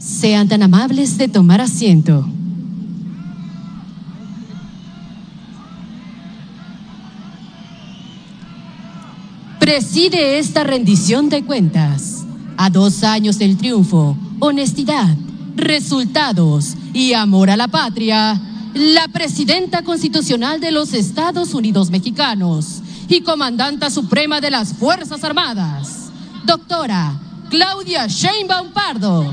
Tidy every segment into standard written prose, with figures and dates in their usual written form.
Sean tan amables de tomar asiento. Preside esta rendición de cuentas, a 2 años del triunfo, honestidad, resultados y amor a la patria, la Presidenta Constitucional de los Estados Unidos Mexicanos y Comandanta Suprema de las Fuerzas Armadas, doctora Claudia Sheinbaum Pardo.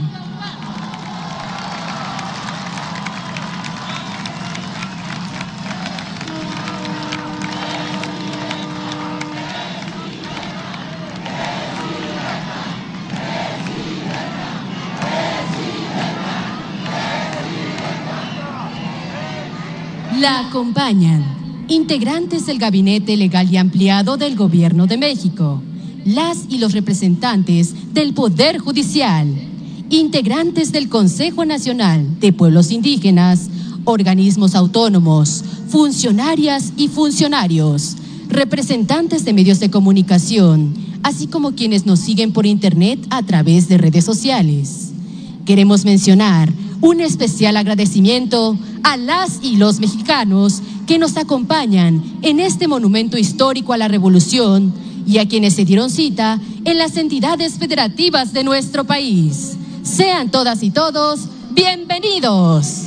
La acompañan integrantes del Gabinete Legal y Ampliado del Gobierno de México, las y los representantes del Poder Judicial, integrantes del Consejo Nacional de Pueblos Indígenas, organismos autónomos, funcionarias y funcionarios, representantes de medios de comunicación, así como quienes nos siguen por internet a través de redes sociales. Queremos mencionar un especial agradecimiento a las y los mexicanos que nos acompañan en este monumento histórico a la Revolución y a quienes se dieron cita en las entidades federativas de nuestro país. Sean todas y todos bienvenidos.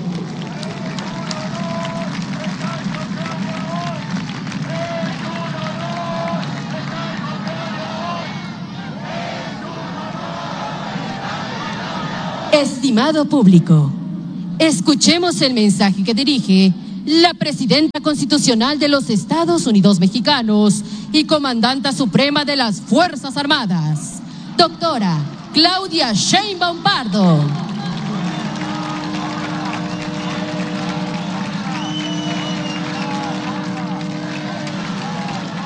Estimado público, escuchemos el mensaje que dirige la Presidenta Constitucional de los Estados Unidos Mexicanos y Comandanta Suprema de las Fuerzas Armadas, doctora Claudia Sheinbaum Pardo.